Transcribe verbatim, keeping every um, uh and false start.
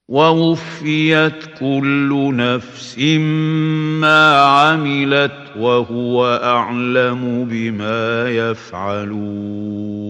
ووفيت كل نفس ما عملت وهو أعلم بما يفعلون